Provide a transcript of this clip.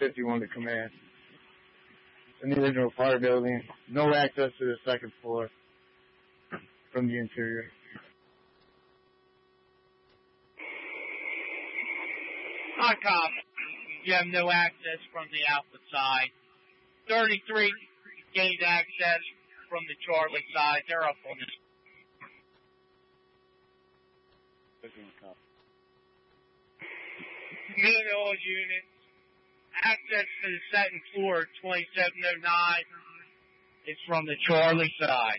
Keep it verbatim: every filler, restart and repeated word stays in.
fifty-one to command. In the original apartment building, no access to the second floor from the interior. On cop, you have no access from the Alpha side. thirty-three gained access from the Charlie side. They're up on this. Main all units. Access to the second floor, twenty-seven oh nine, is from the Charlie side.